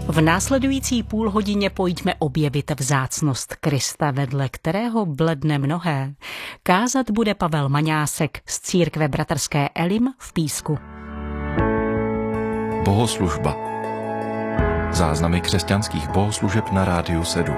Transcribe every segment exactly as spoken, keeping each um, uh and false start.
V následující půl hodině pojďme objevit vzácnost Krista, vedle kterého bledne mnohé. Kázat bude Pavel Maňásek z církve bratrské Elim v Písku. Bohoslužba. Záznamy křesťanských bohoslužeb na Rádiu sedm.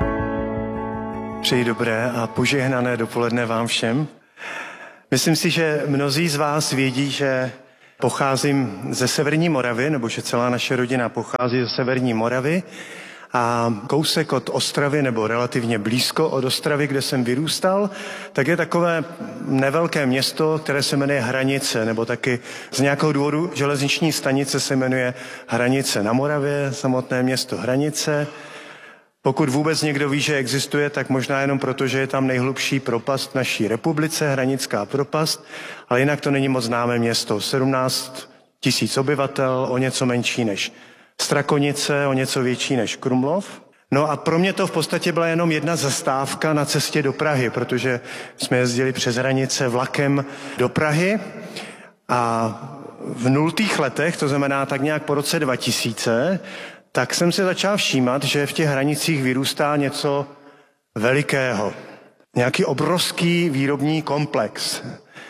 Přeji dobré a požehnané dopoledne vám všem. Myslím si, že mnozí z vás vědí, že pocházím ze Severní Moravy, nebo že celá naše rodina pochází ze Severní Moravy a kousek od Ostravy, nebo relativně blízko od Ostravy, kde jsem vyrůstal, tak je takové nevelké město, které se jmenuje Hranice, nebo taky z nějakého důvodu železniční stanice se jmenuje Hranice. Na Moravě samotné město Hranice. Pokud vůbec někdo ví, že existuje, tak možná jenom proto, že je tam nejhlubší propast v naší republice, Hranická propast, ale jinak to není moc známé město. sedmnáct tisíc obyvatel, o něco menší než Strakonice, o něco větší než Krumlov. No a pro mě to v podstatě byla jenom jedna zastávka na cestě do Prahy, protože jsme jezdili přes hranice vlakem do Prahy a v nultých letech, to znamená tak nějak po roce dva tisíce, tak jsem se začal všímat, že v těch hranicích vyrůstá něco velikého. Nějaký obrovský výrobní komplex.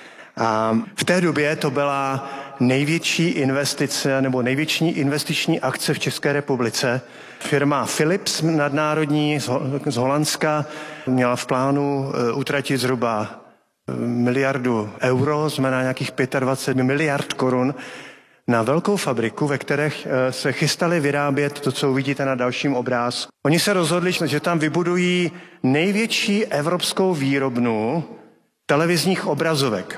A v té době to byla největší investice nebo největší investiční akce v České republice. Firma Philips nadnárodní z Holandska měla v plánu utratit zhruba miliardu euro, znamená nějakých dvacet pět miliard korun, na velkou fabriku, ve které se chystali vyrábět to, co uvidíte na dalším obrázku. Oni se rozhodli, že tam vybudují největší evropskou výrobnu televizních obrazovek.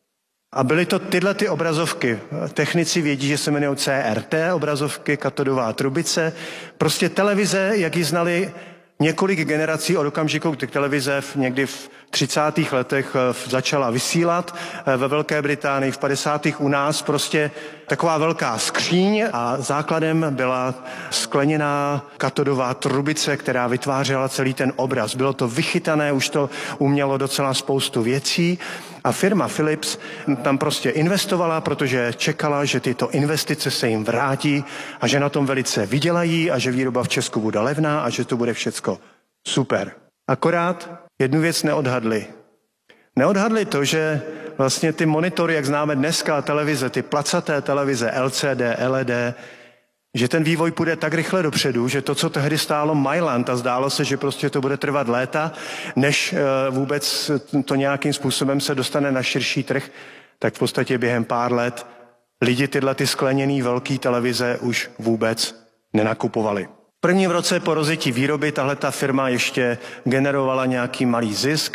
A byly to tyhle ty obrazovky. Technici vědí, že se jmenují C R T obrazovky, katodová trubice. Prostě televize, jak ji znali několik generací od okamžiku, kdy televize v někdy v třicátých letech začala vysílat ve Velké Británii, v padesátých u nás, prostě taková velká skříň a základem byla skleněná katodová trubice, která vytvářela celý ten obraz. Bylo to vychytané, už to umělo docela spoustu věcí a firma Philips tam prostě investovala, protože čekala, že tyto investice se jim vrátí a že na tom velice vydělají a že výroba v Česku bude levná a že to bude všecko super. Akorát jednu věc neodhadli. Neodhadli to, že vlastně ty monitory, jak známe dneska televize, ty placaté televize L C D, L E D, že ten vývoj půjde tak rychle dopředu, že to, co tehdy stálo Mailand a zdálo se, že prostě to bude trvat léta, než vůbec to nějakým způsobem se dostane na širší trh, tak v podstatě během pár let lidi tyhle ty skleněný velký televize už vůbec nenakupovali. V prvním roce po rozjetí výroby tahle ta firma ještě generovala nějaký malý zisk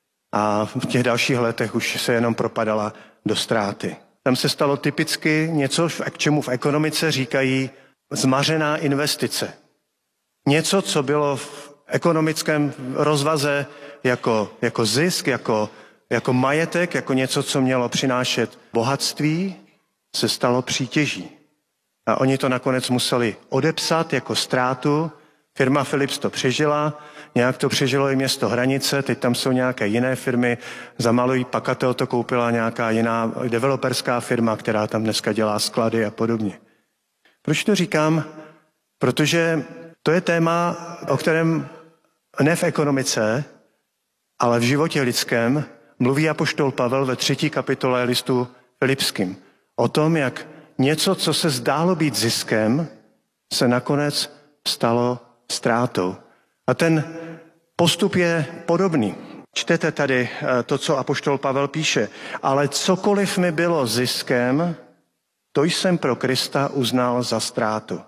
a v těch dalších letech už se jenom propadala do ztráty. Tam se stalo typicky něco, k čemu v ekonomice říkají zmařená investice. Něco, co bylo v ekonomickém rozvaze jako, jako zisk, jako, jako majetek, jako něco, co mělo přinášet bohatství, se stalo přítěží. A oni to nakonec museli odepsat jako ztrátu. Firma Philips to přežila, nějak to přežilo i město Hranice, teď tam jsou nějaké jiné firmy, za malý pakatel to koupila nějaká jiná developerská firma, která tam dneska dělá sklady a podobně. Proč to říkám? Protože to je téma, o kterém ne v ekonomice, ale v životě lidském mluví apoštol Pavel ve třetí kapitole listu Filipským. O tom, jak něco, co se zdálo být ziskem, se nakonec stalo ztrátou. A ten postup je podobný. Čtete tady to, co apoštol Pavel píše. Ale cokoliv mi bylo ziskem, to jsem pro Krista uznal za ztrátu.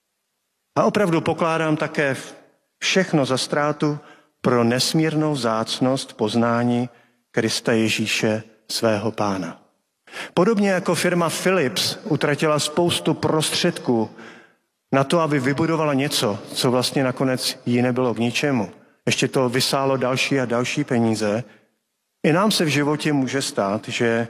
A opravdu pokládám také všechno za ztrátu pro nesmírnou vzácnost poznání Krista Ježíše, svého Pána. Podobně jako firma Philips utratila spoustu prostředků na to, aby vybudovala něco, co vlastně nakonec jí nebylo k ničemu. Ještě to vysálo další a další peníze. I nám se v životě může stát, že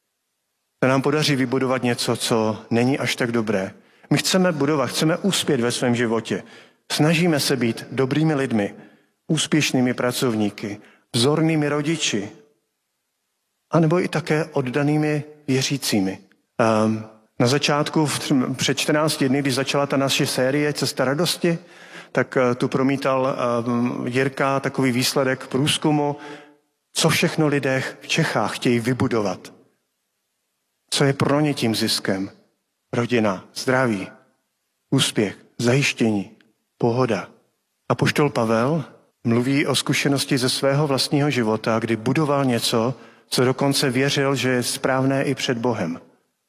se nám podaří vybudovat něco, co není až tak dobré. My chceme budovat, chceme uspět ve svém životě. Snažíme se být dobrými lidmi, úspěšnými pracovníky, vzornými rodiči, anebo i také oddanými věřícími. Um, Na začátku, před čtrnácti dny, když začala ta naše série Cesta radosti, tak tu promítal Jirka takový výsledek průzkumu, co všechno lidé v Čechách chtějí vybudovat. Co je pro ně tím ziskem? Rodina, zdraví, úspěch, zajištění, pohoda. Apoštol Pavel mluví o zkušenosti ze svého vlastního života, kdy budoval něco, co dokonce věřil, že je správné i před Bohem.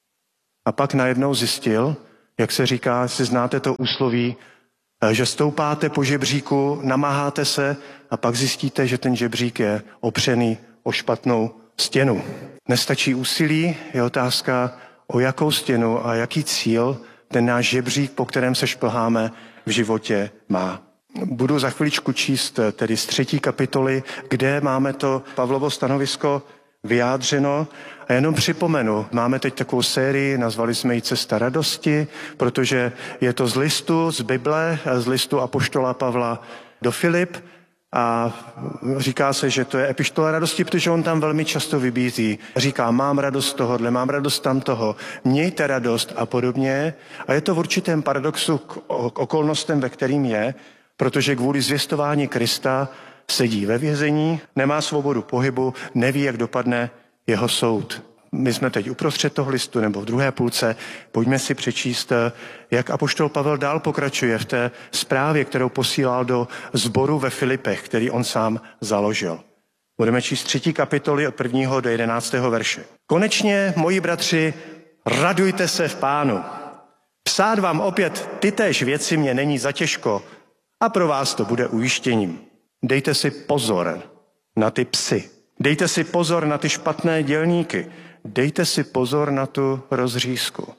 A pak najednou zjistil, jak se říká, si znáte to úsloví, že stoupáte po žebříku, namáháte se a pak zjistíte, že ten žebřík je opřený o špatnou stěnu. Nestačí úsilí, je otázka, o jakou stěnu a jaký cíl ten náš žebřík, po kterém se šplháme, v životě má. Budu za chviličku číst tedy z třetí kapitoly, kde máme to Pavlovo stanovisko vyjádřeno. A jenom připomenu, máme teď takovou sérii, nazvali jsme ji Cesta radosti, protože je to z listu, z Bible, z listu apoštola Pavla do Filip a říká se, že to je epištola radosti, protože on tam velmi často vybízí. Říká, mám radost z tohohle, mám radost tam toho, mějte radost a podobně. A je to v určitém paradoxu k okolnostem, ve kterým je, protože kvůli zvěstování Krista sedí ve vězení, nemá svobodu pohybu, neví, jak dopadne jeho soud. My jsme teď uprostřed toho listu nebo v druhé půlce. Pojďme si přečíst, jak apoštol Pavel dál pokračuje v té zprávě, kterou posílal do sboru ve Filipech, který on sám založil. Budeme číst třetí kapitoly od prvního do jedenáctého verše. Konečně, moji bratři, radujte se v Pánu. Psát vám opět tytéž věci mě není zatěžko a pro vás to bude ujištěním. Dejte si pozor na ty psy. Dejte si pozor na ty špatné dělníky. Dejte si pozor na tu rozřízku.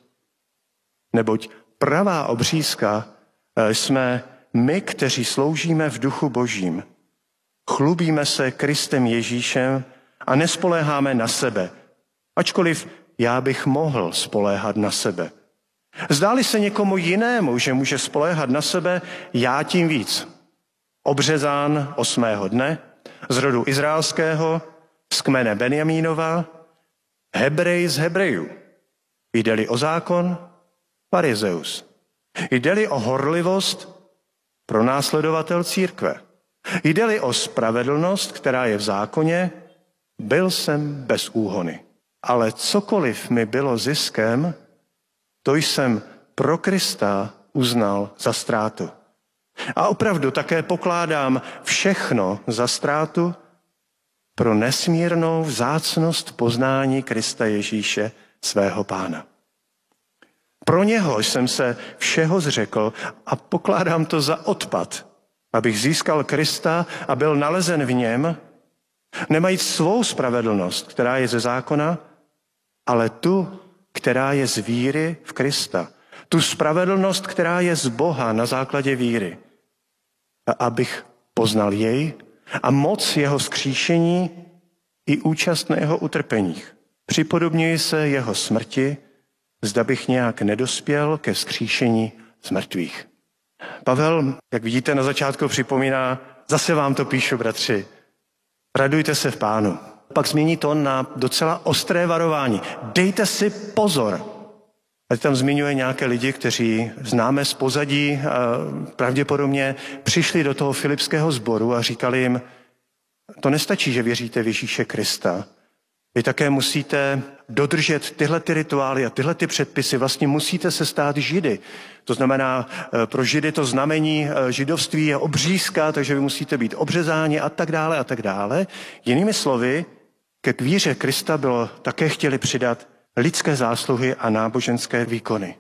Neboť pravá obřízka jsme my, kteří sloužíme v duchu božím. Chlubíme se Kristem Ježíšem a nespoléháme na sebe, ačkoliv já bych mohl spoléhat na sebe. Zdáli se někomu jinému, že může spoléhat na sebe, já tím víc. Obřezán osmého dne, z rodu izraelského, z kmene Benjamínova, Hebrej z Hebrejů. Jde-li o zákon, farizeus. Jde-li o horlivost, pronásledovatel církve. Jde-li o spravedlnost, která je v zákoně, byl jsem bez úhony. Ale cokoliv mi bylo ziskem, to jsem pro Krista uznal za ztrátu. A opravdu také pokládám všechno za ztrátu pro nesmírnou vzácnost poznání Krista Ježíše, svého Pána. Pro něho jsem se všeho zřekl a pokládám to za odpad, abych získal Krista a byl nalezen v něm, nemajíc svou spravedlnost, která je ze zákona, ale tu, která je z víry v Krista. Tu spravedlnost, která je z Boha na základě víry. A abych poznal jej a moc jeho vzkříšení i účast na jeho utrpeních. Připodobňuji se jeho smrti, zda bych nějak nedospěl ke vzkříšení z mrtvých. Pavel, jak vidíte na začátku, připomíná, zase vám to píšu, bratři, radujte se v Pánu. Pak změní to na docela ostré varování. Dejte si pozor. A tam zmiňuje nějaké lidi, kteří známe z pozadí, a pravděpodobně přišli do toho filipského sboru a říkali jim, to nestačí, že věříte v Ježíše Krista. Vy také musíte dodržet tyhle ty rituály a tyhle ty předpisy. Vlastně musíte se stát Židy. To znamená, pro Židy to znamení židovství je obřízka, takže vy musíte být obřezáni a tak dále a tak dále. Jinými slovy, ke víře Krista bylo také chtěli přidat lidské zásluhy a náboženské výkony.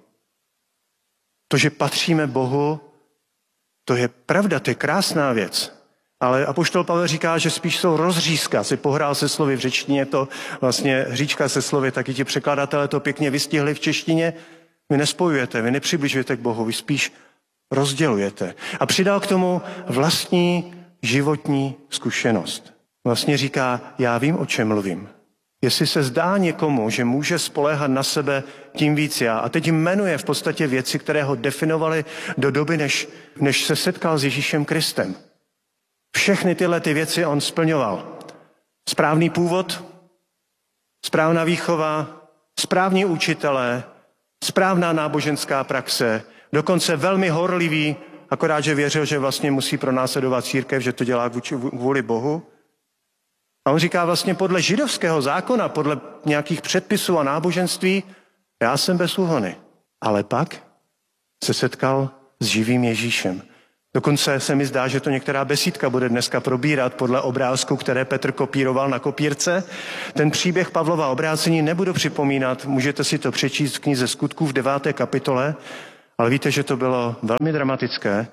To, že patříme Bohu, to je pravda, to je krásná věc. Ale apoštol Pavel říká, že spíš jsou rozřízka. Si pohrál se slovy v řečtině, to vlastně hříčka se slovy, taky ti překladatelé to pěkně vystihli v češtině. Vy nespojujete, vy nepřibližujete k Bohu, vy spíš rozdělujete. A přidal k tomu vlastní životní zkušenost. Vlastně říká, já vím, o čem mluvím. Jestli se zdá někomu, že může spoléhat na sebe, tím víc já. A teď jmenuje v podstatě věci, které ho definovaly do doby, než, než se setkal s Ježíšem Kristem. Všechny tyhle ty věci on splňoval. Správný původ, správná výchova, správní učitelé, správná náboženská praxe, dokonce velmi horlivý, akorát, že věřil, že vlastně musí pronásledovat církev, že to dělá kvůli Bohu. A on říká vlastně podle židovského zákona, podle nějakých předpisů a náboženství, já jsem bez úhony. Ale pak se setkal s živým Ježíšem. Dokonce se mi zdá, že to některá besídka bude dneska probírat podle obrázku, které Petr kopíroval na kopírce. Ten příběh Pavlova obrácení nebudu připomínat, můžete si to přečíst v knize Skutků v deváté kapitole, ale víte, že to bylo velmi dramatické.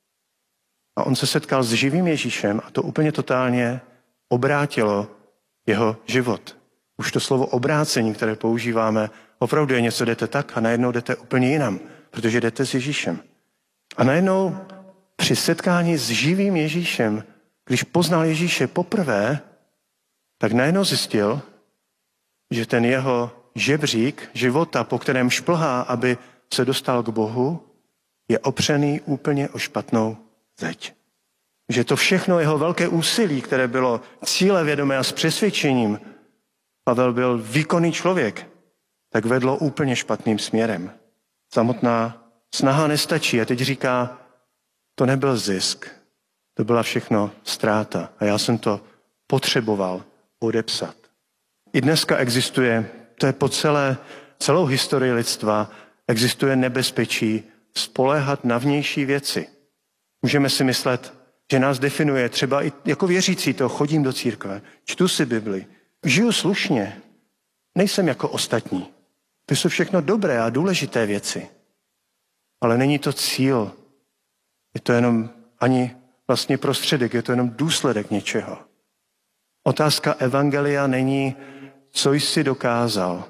A on se setkal s živým Ježíšem a to úplně totálně obrátilo jeho život. Už to slovo obrácení, které používáme, opravdu je něco, jdete tak a najednou jdete úplně jinam, protože jdete s Ježíšem. A najednou při setkání s živým Ježíšem, když poznal Ježíše poprvé, tak najednou zjistil, že ten jeho žebřík života, po kterém šplhá, aby se dostal k Bohu, je opřený úplně o špatnou zeď. Že to všechno jeho velké úsilí, které bylo cílevědomé a s přesvědčením, Pavel byl výkonný člověk, tak vedlo úplně špatným směrem. Samotná snaha nestačí a teď říká, to nebyl zisk, to byla všechno ztráta a já jsem to potřeboval odepsat. I dneska existuje, to je po celé, celou historii lidstva, existuje nebezpečí spoléhat na vnější věci. Můžeme si myslet, že nás definuje třeba i jako věřící to, chodím do církve, čtu si Bibli, žiju slušně, nejsem jako ostatní. To jsou všechno dobré a důležité věci. Ale není to cíl. Je to jenom ani vlastně prostředek, je to jenom důsledek něčeho. Otázka evangelia není, co jsi dokázal.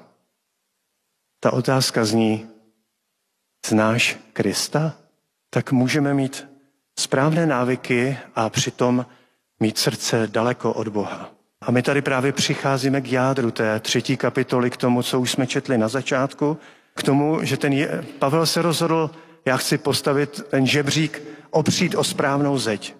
Ta otázka zní, znáš Krista? Tak můžeme mít správné návyky a přitom mít srdce daleko od Boha. A my tady právě přicházíme k jádru té třetí kapitoly, k tomu, co už jsme četli na začátku, k tomu, že ten je, Pavel se rozhodl, já chci postavit ten žebřík, opřít o správnou zeď.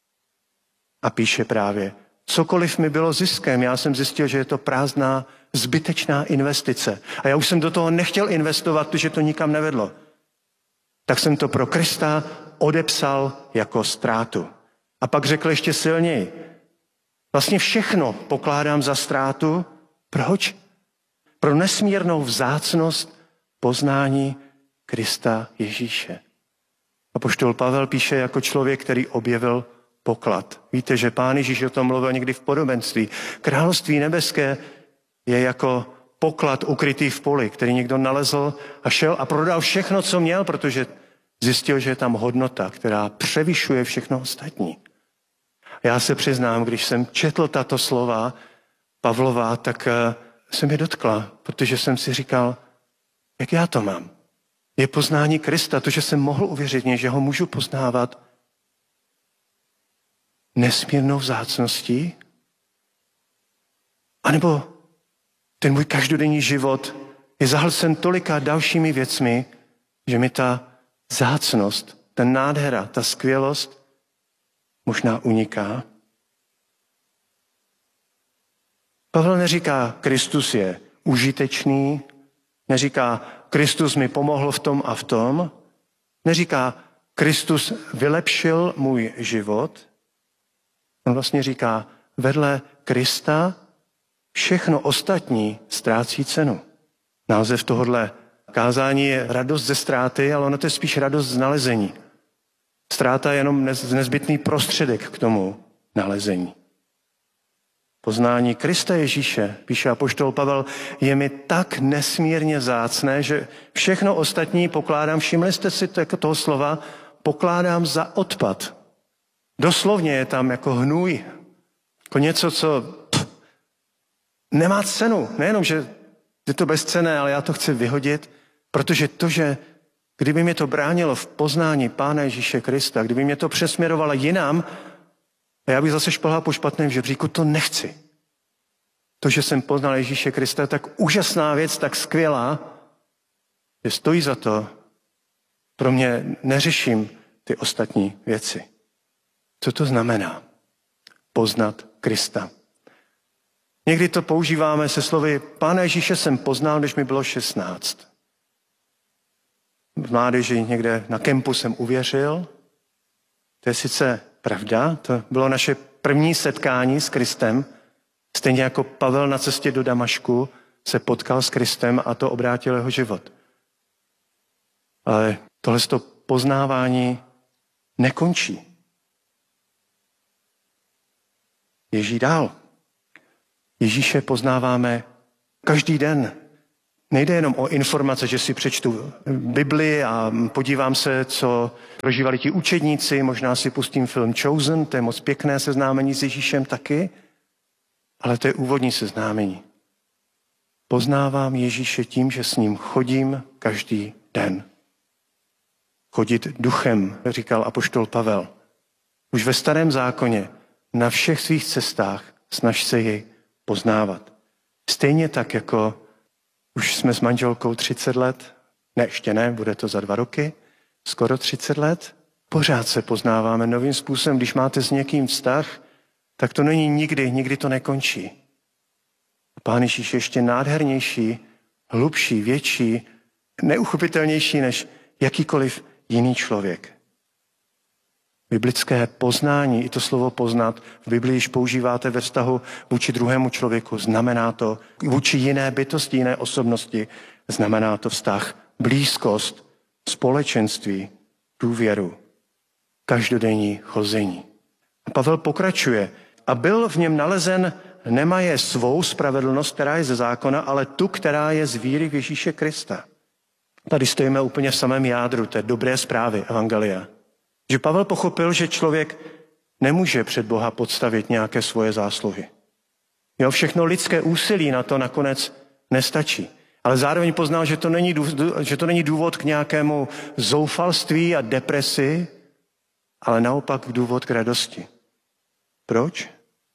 A píše právě, cokoliv mi bylo ziskem, já jsem zjistil, že je to prázdná, zbytečná investice. A já už jsem do toho nechtěl investovat, protože to nikam nevedlo. Tak jsem to pro Krista odepsal jako ztrátu. A pak řekl ještě silněji, vlastně všechno pokládám za ztrátu. Proč? Pro nesmírnou vzácnost poznání Krista Ježíše. Apoštol Pavel píše jako člověk, který objevil poklad. Víte, že Pán Ježíš o tom mluvil někdy v podobenství. Království nebeské je jako poklad ukrytý v poli, který někdo nalezl a šel a prodal všechno, co měl, protože zjistil, že je tam hodnota, která převyšuje všechno ostatní. Já se přiznám, když jsem četl tato slova Pavlova, tak se mi dotkla, protože jsem si říkal, jak já to mám. Je poznání Krista, to, že jsem mohl uvěřit mě, že ho můžu poznávat nesmírnou vzácností? A nebo ten můj každodenní život je zahlcen tolika dalšími věcmi, že mi ta vzácnost, ta nádhera, ta skvělost možná uniká. Pavel neříká, Kristus je užitečný, neříká, Kristus mi pomohl v tom a v tom, neříká, Kristus vylepšil můj život. On vlastně říká, vedle Krista všechno ostatní ztrácí cenu. Název tohohle kázání je radost ze ztráty, ale ono to je spíš radost z nalezení. Ztráta je jenom nezbytný prostředek k tomu nalezení. Poznání Krista Ježíše, píše apoštol Pavel, je mi tak nesmírně vzácné, že všechno ostatní pokládám, všimli jste si toho slova, pokládám za odpad. Doslovně je tam jako hnůj, jako něco, co pff, nemá cenu. Nejenom, že je to bezcenné, ale já to chci vyhodit, protože to, že kdyby mě to bránilo v poznání Pána Ježíše Krista, kdyby mě to přesměrovalo jinam, a já bych zase šplhal po špatném žebříku, to nechci. To, že jsem poznal Ježíše Krista, je tak úžasná věc, tak skvělá, že stojí za to. Pro mě neřeším ty ostatní věci. Co to znamená? Poznat Krista. Někdy to používáme se slovy, Pána Ježíše jsem poznal, když mi bylo šestnáct. v mládeži někde na kempu jsem uvěřil. To je sice pravda, to bylo naše první setkání s Kristem, stejně jako Pavel na cestě do Damašku se potkal s Kristem a to obrátilo jeho život. Ale tohle poznávání nekončí. Ježíš dál. Ježíše poznáváme každý den. Nejde jenom o informace, že si přečtu Bibli a podívám se, co prožívali ti učedníci, možná si pustím film Chosen, to je moc pěkné seznámení s Ježíšem taky, ale to je úvodní seznámení. Poznávám Ježíše tím, že s ním chodím každý den. Chodit duchem, říkal apoštol Pavel. Už ve Starém zákoně na všech svých cestách snaž se jej poznávat. Stejně tak, jako už jsme s manželkou třicet let, ne, ještě ne, bude to za dva roky, skoro třicet let, pořád se poznáváme novým způsobem. Když máte s někým vztah, tak to není nikdy, nikdy to nekončí. Pán Ježíš je ještě nádhernější, hlubší, větší, neuchopitelnější než jakýkoliv jiný člověk. Biblické poznání, i to slovo poznat, v Biblii již používáte ve vztahu vůči druhému člověku. Znamená to vůči jiné bytosti, jiné osobnosti. Znamená to vztah, blízkost, společenství, důvěru, každodenní chození. A Pavel pokračuje. A byl v něm nalezen nemaje svou spravedlnost, která je ze zákona, ale tu, která je z víry v Ježíše Krista. Tady stojíme úplně v samém jádru té dobré zprávy evangelia. Že Pavel pochopil, že člověk nemůže před Boha podstavit nějaké svoje zásluhy. Jo, všechno lidské úsilí na to nakonec nestačí. Ale zároveň poznal, že to není, že to není důvod k nějakému zoufalství a depresi, ale naopak důvod k radosti. Proč?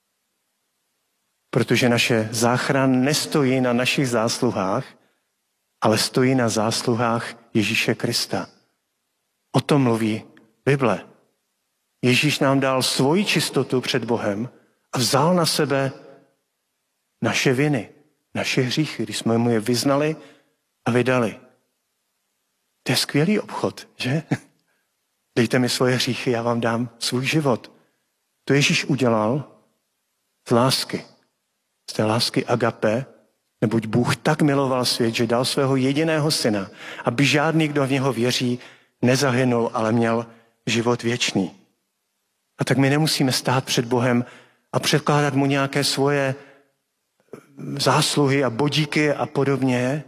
Protože naše záchrana nestojí na našich zásluhách, ale stojí na zásluhách Ježíše Krista. O tom mluví Bible. Ježíš nám dal svoji čistotu před Bohem a vzal na sebe naše viny, naše hříchy, když jsme mu je vyznali a vydali. To je skvělý obchod, že? Dejte mi svoje hříchy, já vám dám svůj život. To Ježíš udělal z lásky. Z té lásky agape, neboť Bůh tak miloval svět, že dal svého jediného syna, aby žádný, kdo v něho věří, nezahynul, ale měl život věčný. A tak my nemusíme stát před Bohem a předkládat mu nějaké svoje zásluhy a bodíky a podobně.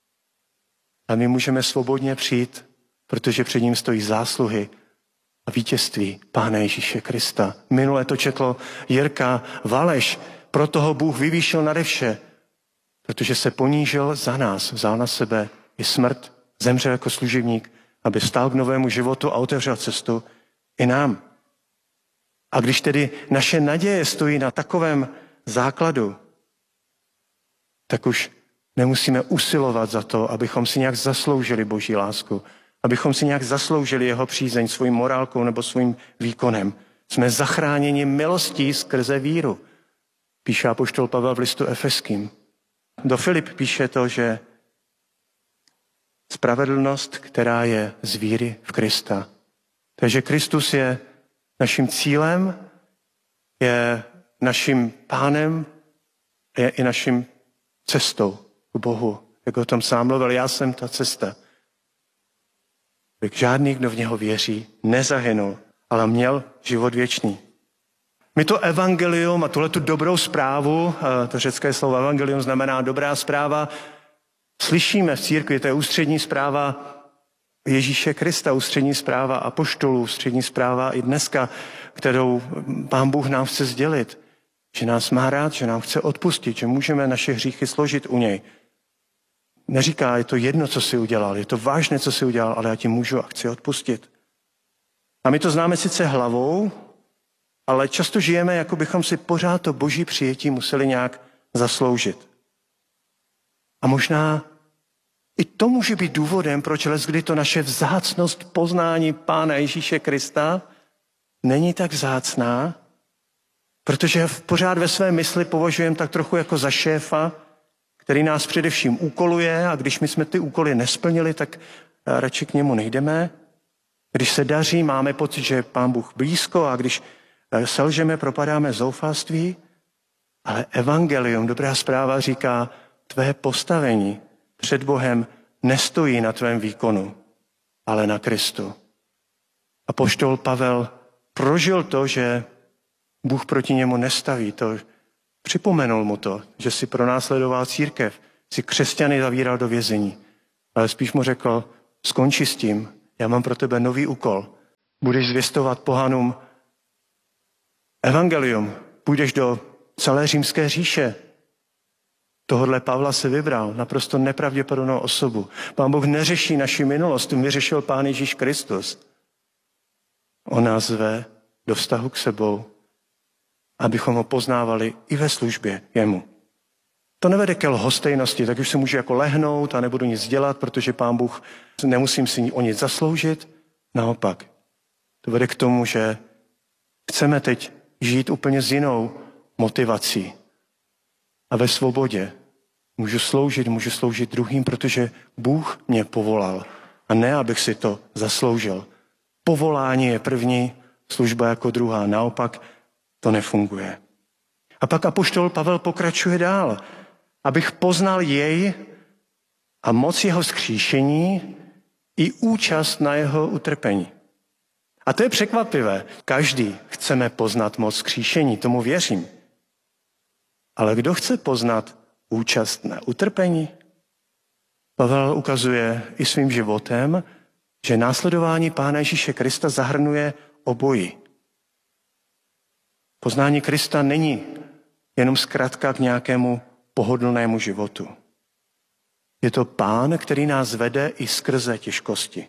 A my můžeme svobodně přijít, protože před ním stojí zásluhy a vítězství Pána Ježíše Krista. Minule to četlo Jirka Valeš, proto ho Bůh vyvýšil nade vše, protože se ponížil za nás, vzal na sebe i smrt, zemřel jako služebník, aby vstal k novému životu a otevřel cestu i nám. A když tedy naše naděje stojí na takovém základu, tak už nemusíme usilovat za to, abychom si nějak zasloužili Boží lásku, abychom si nějak zasloužili jeho přízeň svojí morálkou nebo svým výkonem. Jsme zachráněni milostí skrze víru, píše apoštol Pavel v listu Efeským. Do Filip píše to, že spravedlnost, která je z víry v Krista. Takže Kristus je naším cílem, je naším pánem, je i naším cestou k Bohu. Jak o tom sám mluvil, já jsem ta cesta. Žádný, kdo v něho věří, nezahynul, ale měl život věčný. My to evangelium a tuhletu dobrou zprávu, to řecké slovo evangelium znamená dobrá zpráva, slyšíme v církvi, to je ústřední zpráva Ježíše Krista, ústřední zpráva apoštolů, ústřední zpráva i dneska, kterou Pán Bůh nám chce sdělit. Že nás má rád, že nám chce odpustit, že můžeme naše hříchy složit u něj. Neříká, je to jedno, co jsi udělal, je to vážné, co jsi udělal, ale já ti můžu a chci odpustit. A my to známe sice hlavou, ale často žijeme, jako bychom si pořád to Boží přijetí museli nějak zasloužit. A možná i to může být důvodem, proč leckdy to naše vzácnost poznání Pána Ježíše Krista není tak vzácná, protože pořád ve své mysli považujeme tak trochu jako za šéfa, který nás především úkoluje a když my jsme ty úkoly nesplnili, tak radši k němu nejdeme. Když se daří, máme pocit, že je Pán Bůh blízko a když selžeme, propadáme zoufalství. Ale evangelium, dobrá zpráva říká, tvé postavení před Bohem nestojí na tvém výkonu, ale na Kristu. Apoštol Pavel prožil to, že Bůh proti němu nestaví. To připomenul mu to, že si pronásledoval církev, si křesťany zavíral do vězení. Ale spíš mu řekl, skonči s tím, já mám pro tebe nový úkol. Budeš zvěstovat pohanům evangelium, půjdeš do celé římské říše. Tohodle Pavla se vybral, naprosto nepravděpodobnou osobu. Pán Bůh neřeší naši minulost, tím vyřešil Pán Ježíš Kristus. On nás zve do vztahu k sebou, abychom ho poznávali i ve službě jemu. To nevede ke lhostejnosti, tak už se můžu jako lehnout a nebudu nic dělat, protože Pán Bůh, nemusím si o nic zasloužit. Naopak, to vede k tomu, že chceme teď žít úplně s jinou motivací a ve svobodě. Můžu sloužit, můžu sloužit druhým, protože Bůh mě povolal a ne, abych si to zasloužil. Povolání je první, služba jako druhá. Naopak to nefunguje. A pak apoštol Pavel pokračuje dál. Abych poznal jej a moc jeho vzkříšení i účast na jeho utrpení. A to je překvapivé. Každý chceme poznat moc vzkříšení, tomu věřím. Ale kdo chce poznat účast na utrpení? Pavel ukazuje i svým životem, že následování Pána Ježíše Krista zahrnuje obojí. Poznání Krista není jenom zkratka k nějakému pohodlnému životu. Je to Pán, který nás vede i skrze těžkosti.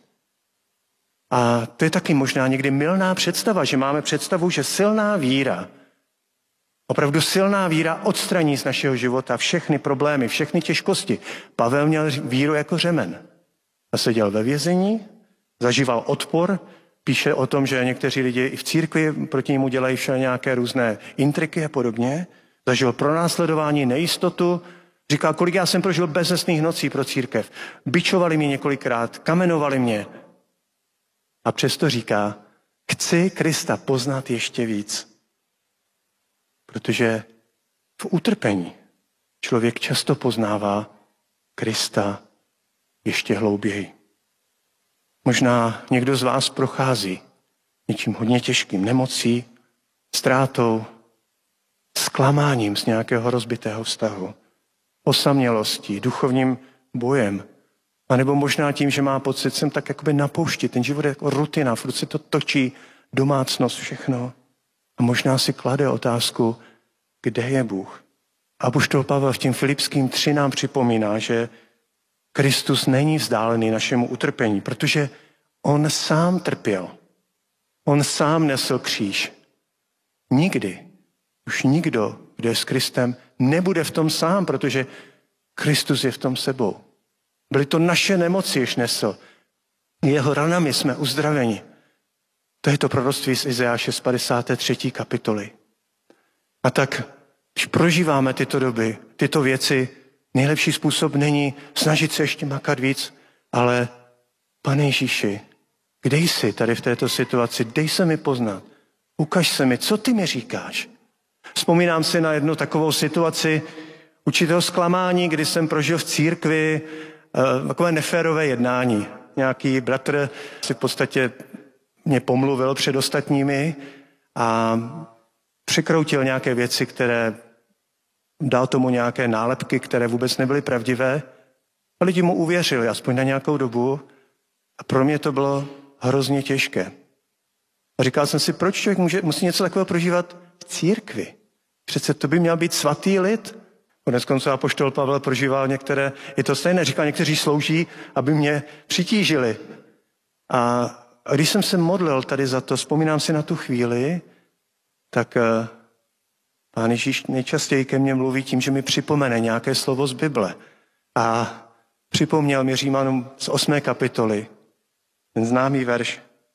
A to je taky možná někdy mylná představa, že máme představu, že silná víra, opravdu silná víra odstraní z našeho života všechny problémy, všechny těžkosti. Pavel měl víru jako řemen. A seděl ve vězení, zažíval odpor, píše o tom, že někteří lidi i v církvi proti němu dělají vše nějaké různé intriky a podobně. Zažil pronásledování, nejistotu. Říkal, kolik já jsem prožil bezesných nocí pro církev. Bičovali mě několikrát, kamenovali mě. A přesto říká, chci Krista poznat ještě víc. Protože v utrpení člověk často poznává Krista ještě hlouběji. Možná někdo z vás prochází něčím hodně těžkým, nemocí, ztrátou, zklamáním z nějakého rozbitého vztahu, osamělostí, duchovním bojem, a nebo možná tím, že má pocit, jsem tak jakoby na poušti, ten život je jako rutina, furt se to točí, domácnost, všechno. A možná si klade otázku, kde je Bůh? A apoštol Pavel v tím Filipským tři nám připomíná, že Kristus není vzdálený našemu utrpení, protože on sám trpěl. On sám nesl kříž. Nikdy, už nikdo, kdo je s Kristem, nebude v tom sám, protože Kristus je v tom sebou. Byly to naše nemoci, jež nesl. Jeho ranami jsme uzdraveni. To je to proroctví z Izajáše z padesáté třetí kapitoly. A tak, když prožíváme tyto doby, tyto věci, nejlepší způsob není snažit se ještě makat víc, ale Pane Ježíši, kde jsi tady v této situaci? Dej se mi poznat. Ukaž se mi, co ty mi říkáš. Vzpomínám si na jednu takovou situaci určitého zklamání, kdy jsem prožil v církvi uh, takové neférové jednání. Nějaký bratr si v podstatě mě pomluvil před ostatními a překroutil nějaké věci, které dal tomu nějaké nálepky, které vůbec nebyly pravdivé. A lidi mu uvěřili, aspoň na nějakou dobu. A pro mě to bylo hrozně těžké. A říkal jsem si, proč člověk může, musí něco takového prožívat v církvi? Přece to by měl být svatý lid. Konec konců apoštol Pavel prožíval některé, je to stejné, říkal, někteří slouží, aby mě přitížili. A když jsem se modlil tady za to, vzpomínám si na tu chvíli, tak Pán Ježíš nejčastěji ke mně mluví tím, že mi připomene nějaké slovo z Bible. A připomněl mi Římanům z osmé kapitoly, ten známý verš.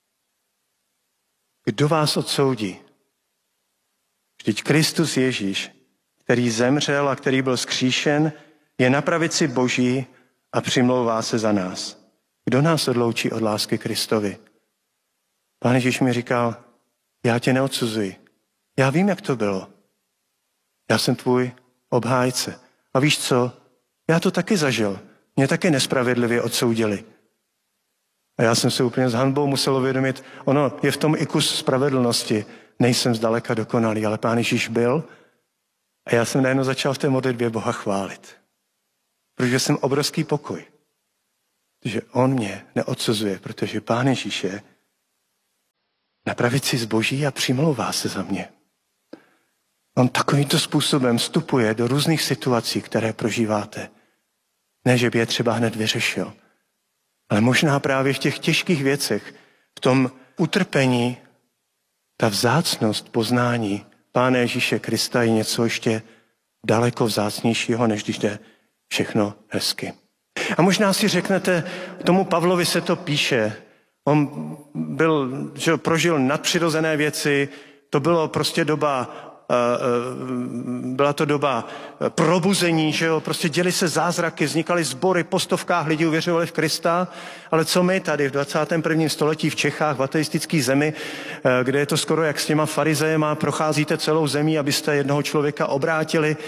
Kdo vás odsoudí? Vždyť Kristus Ježíš, který zemřel a který byl vzkříšen, je na pravici Boží a přimlouvá se za nás. Kdo nás odloučí od lásky Kristovi? Pán Ježíš mi říkal, já tě neodsuzuji. Já vím, jak to bylo. Já jsem tvůj obhájce. A víš co? Já to taky zažil. Mě taky nespravedlivě odsoudili. A já jsem se úplně s hanbou musel uvědomit, ono je v tom i kus spravedlnosti. Nejsem zdaleka dokonalý, ale Pán Ježíš byl. A já jsem najednou začal v té modlitbě Boha chválit. Protože jsem obrovský pokoj. Že on mě neodsuzuje, protože Pán Ježíš je na pravici zboží a přimlouvá se za mě. On takovýmto způsobem vstupuje do různých situací, které prožíváte. Ne, že by je třeba hned vyřešil, ale možná právě v těch těžkých věcech, v tom utrpení, ta vzácnost poznání Pána Ježíše Krista je něco ještě daleko vzácnějšího, než když jde všechno hezky. A možná si řeknete, tomu Pavlovi se to píše. On byl, že prožil nadpřirozené věci, to bylo prostě doba, byla to doba probuzení, že jo, prostě děly se zázraky, vznikaly sbory, po stovkách lidí uvěřovali v Krista, ale co my tady v dvacátém prvním století v Čechách, v ateistické zemi, kde je to skoro jak s těma farizejema, procházíte celou zemí, abyste jednoho člověka obrátili.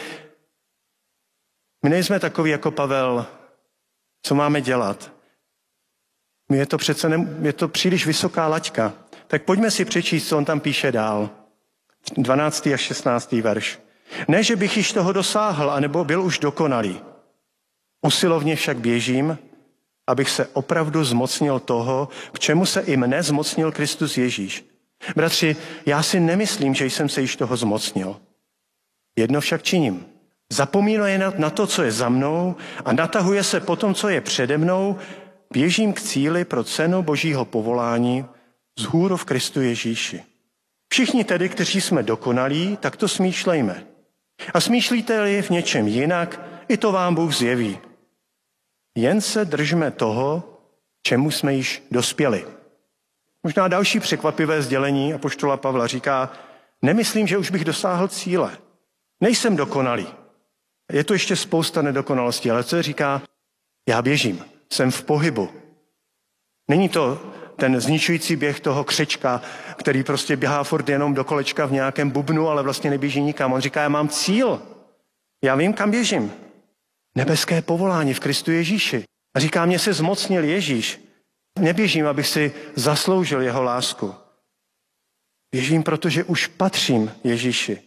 My nejsme takový jako Pavel. Co máme dělat? Je to přece ne, je to příliš vysoká laťka. Tak pojďme si přečíst, co on tam píše dál. dvanáctý až šestnáctý verš. Ne, že bych již toho dosáhl, anebo byl už dokonalý. Usilovně však běžím, abych se opravdu zmocnil toho, k čemu se i mne zmocnil Kristus Ježíš. Bratři, já si nemyslím, že jsem se již toho zmocnil. Jedno však činím. Zapomínaje na to, co je za mnou a natahuje se po tom, co je přede mnou, běžím k cíli pro cenu božího povolání vzhůru v Kristu Ježíši. Všichni tedy, kteří jsme dokonalí, tak to smýšlejme. A smýšlíte-li v něčem jinak, i to vám Bůh zjeví. Jen se držme toho, čemu jsme již dospěli. Možná další překvapivé sdělení apoštola Pavla říká, nemyslím, že už bych dosáhl cíle. Nejsem dokonalý. Je to ještě spousta nedokonalostí, ale co říká, já běžím, jsem v pohybu. Není to ten zničující běh toho křečka, který prostě běhá furt jenom do kolečka v nějakém bubnu, ale vlastně neběží nikam. On říká, já mám cíl, já vím, kam běžím. Nebeské povolání v Kristu Ježíši. A říká, mě se zmocnil Ježíš. Neběžím, abych si zasloužil jeho lásku. Běžím, protože už patřím Ježíši.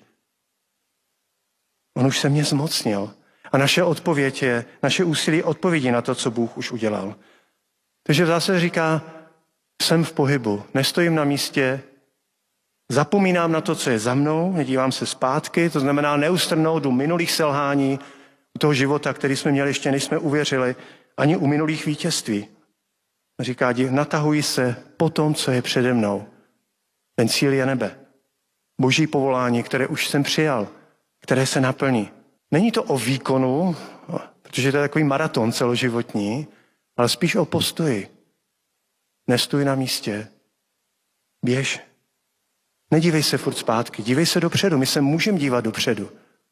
On už se mě zmocnil. A naše odpověď je, naše úsilí odpovědi na to, co Bůh už udělal. Takže zase říká, jsem v pohybu, nestojím na místě, zapomínám na to, co je za mnou, nedívám se zpátky, to znamená neustrnout do minulých selhání, u toho života, který jsme měli ještě, než jsme uvěřili, ani u minulých vítězství. Říká, natahuji se po tom, co je přede mnou. Ten cíl je nebe. Boží povolání, které už jsem přijal, které se naplní. Není to o výkonu, protože to je takový maraton celoživotní, ale spíš o postoji. Nestůj na místě. Běž. Nedívej se furt zpátky, dívej se dopředu. My se můžeme dívat dopředu.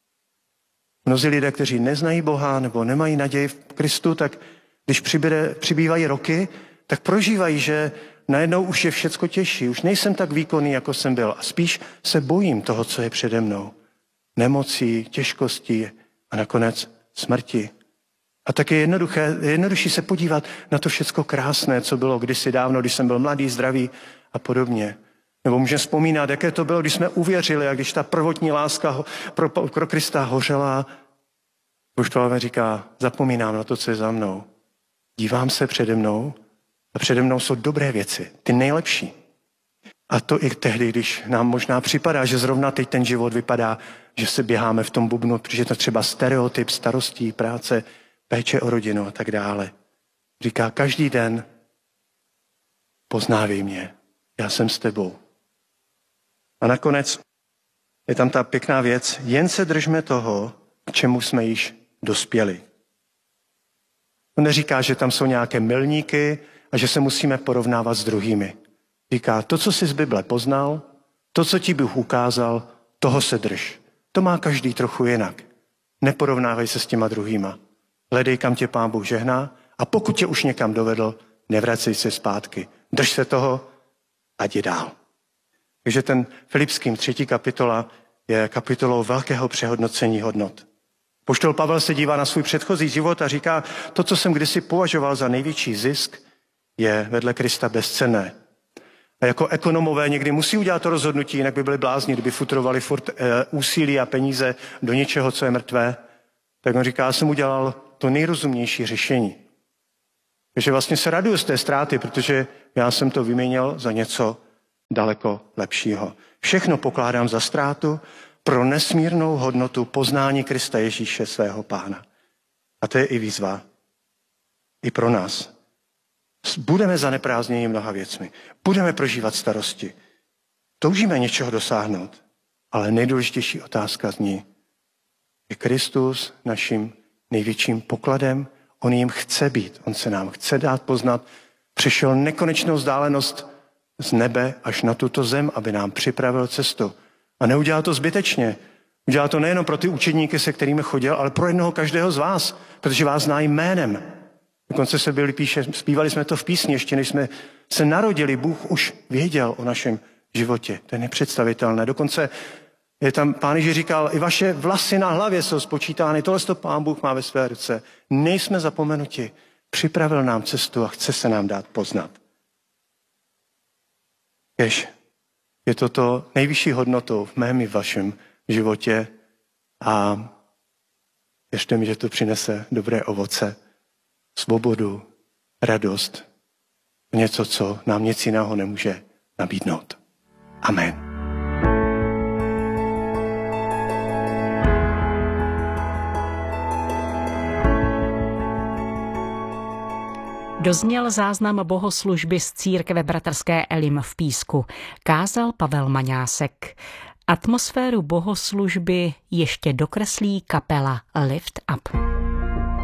Mnozí lidé, kteří neznají Boha nebo nemají naději v Kristu, tak když přibyde, přibývají roky, tak prožívají, že najednou už je všecko těžší. Už nejsem tak výkonný, jako jsem byl. A spíš se bojím toho, co je přede mnou. Nemocí, těžkostí a nakonec smrti. A tak je jednoduché, jednodušší se podívat na to všecko krásné, co bylo kdysi dávno, když jsem byl mladý, zdravý a podobně. Nebo můžeme vzpomínat, jaké to bylo, když jsme uvěřili a když ta prvotní láska pro, pro Krista hořela. Apoštol říká, zapomínám na to, co je za mnou. Dívám se přede mnou a přede mnou jsou dobré věci, ty nejlepší. A to i tehdy, když nám možná připadá, že zrovna teď ten život vypadá, že se běháme v tom bubnu, protože to třeba stereotyp starostí, práce, péče o rodinu a tak dále. Říká, každý den poznávej mě, já jsem s tebou. A nakonec je tam ta pěkná věc, jen se držme toho, k čemu jsme již dospěli. On neříká, že tam jsou nějaké milníky a že se musíme porovnávat s druhými. Říká, to, co jsi z Bible poznal, to, co ti Bůh ukázal, toho se drž. To má každý trochu jinak. Neporovnávej se s těma druhýma. Hledej, kam tě Pán Bůh žehná a pokud tě už někam dovedl, nevracej se zpátky, drž se toho a jdi dál. Takže ten Filipským třetí kapitola je kapitolou velkého přehodnocení hodnot. Apoštol Pavel se dívá na svůj předchozí život a říká, to, co jsem kdysi považoval za největší zisk, je vedle Krista bezcenné. A jako ekonomové někdy musí udělat to rozhodnutí, jinak by byli blázni, kdyby futrovali furt e, úsilí a peníze do něčeho, co je mrtvé. Tak on říká, já jsem udělal to nejrozumnější řešení. Takže vlastně se raduju z té ztráty, protože já jsem to vyměnil za něco daleko lepšího. Všechno pokládám za ztrátu pro nesmírnou hodnotu poznání Krista Ježíše, svého Pána. A to je i výzva. I pro nás. Budeme zaneprázdněni mnoha věcmi. Budeme prožívat starosti. Toužíme něčeho dosáhnout. Ale nejdůležitější otázka zní, je Kristus naším největším pokladem? On jim chce být. On se nám chce dát poznat. Přešel nekonečnou vzdálenost z nebe až na tuto zem, aby nám připravil cestu. A neudělal to zbytečně. Udělal to nejenom pro ty učedníky, se kterými chodil, ale pro jednoho každého z vás, protože vás zná jménem. Dokonce se byli píše, zpívali jsme to v písni, ještě než jsme se narodili, Bůh už věděl o našem životě. To je nepředstavitelné. Dokonce je tam, Pán Ježíš říkal, i vaše vlasy na hlavě jsou spočítány, tohle to Pán Bůh má ve své ruce. Nejsme zapomenuti. Připravil nám cestu a chce se nám dát poznat. Jež je toto nejvyšší hodnotou v mém i vašem životě a věřte mi, že to přinese dobré ovoce, svobodu, radost, něco, co nám nic jiného nemůže nabídnout. Amen. Dozněl záznam bohoslužby z církve bratrské Elim v Písku. Kázal Pavel Maňásek. Atmosféru bohoslužby ještě dokreslí kapela Lift Up.